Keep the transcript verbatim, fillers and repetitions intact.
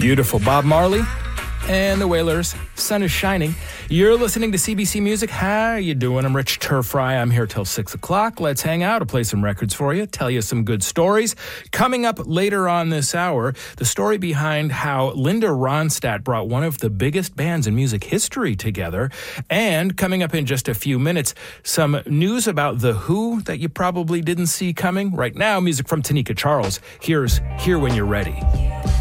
Beautiful. Bob Marley and the Wailers. Sun is shining. You're listening to C B C Music. How you doing? I'm Rich Turfry. I'm here till six o'clock. Let's hang out. I'll play some records for you, tell you some good stories. Coming up later on this hour, the story behind how Linda Ronstadt brought one of the biggest bands in music history together. And coming up in just a few minutes, some news about The Who that you probably didn't see coming. Right now, music from Tanika Charles. Here's Here When You're Ready.